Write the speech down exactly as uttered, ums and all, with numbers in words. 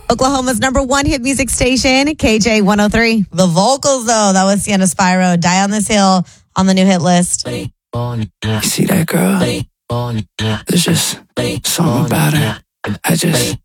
Oklahoma's number one hit music station, K J one oh three. The vocals, though, that was Sienna Spyro. Die on This Hill on the new hit list. You see that girl? There's just something about her. I just